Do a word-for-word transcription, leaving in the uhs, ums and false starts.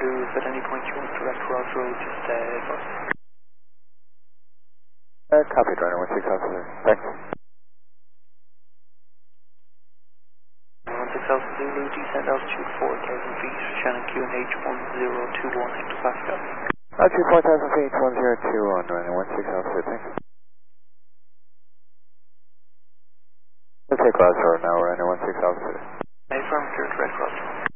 do. If at any point you want direct Ross Road, just uh, advise. Uh, copy, runner one six Alpha. Thanks. one six Alpha Zulu, descend altitude four thousand feet, Shannon Q N H one zero two one hectopascal. Altitude four thousand feet, one zero two one, runner one six Alpha, thanks. We'll take Ross Road now, runner one six Alpha. I affirm, clear direct Ross Road.